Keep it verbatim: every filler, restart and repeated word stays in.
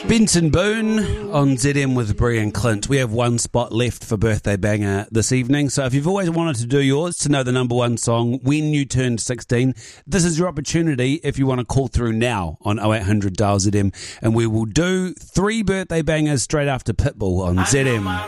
Benson Boone on Z M with Brie and Clint. We have one spot left for Birthday Banger this evening. So if you've always wanted to do yours, to know the number one song when you turned sixteen, this is your opportunity if you want to call through now on oh eight hundred dial Z M. And we will do three Birthday Bangers straight after Pitbull on Z M.